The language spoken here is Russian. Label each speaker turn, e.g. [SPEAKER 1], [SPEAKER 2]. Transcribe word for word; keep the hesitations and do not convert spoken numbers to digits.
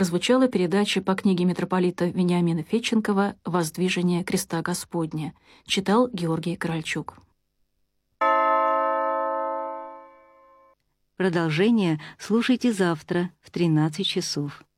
[SPEAKER 1] прозвучала передача по книге митрополита Вениамина Федченкова «Воздвижение креста Господня». Читал Георгий Корольчук.
[SPEAKER 2] Продолжение слушайте завтра в тринадцать часов.